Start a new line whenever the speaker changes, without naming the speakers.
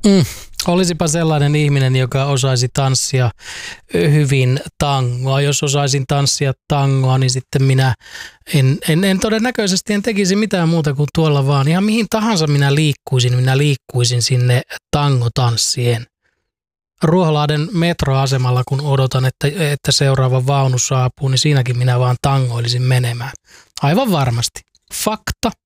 Olisipa sellainen ihminen, joka osaisi tanssia hyvin tangoa. Jos osaisin tanssia tangoa, niin sitten minä en todennäköisesti en tekisi mitään muuta kuin tuolla vaan. Ihan mihin tahansa minä liikkuisin sinne tangotanssien. Ruoholahden metroasemalla, kun odotan, että seuraava vaunu saapuu, niin siinäkin minä vaan tangoilisin menemään. Aivan varmasti. Fakta.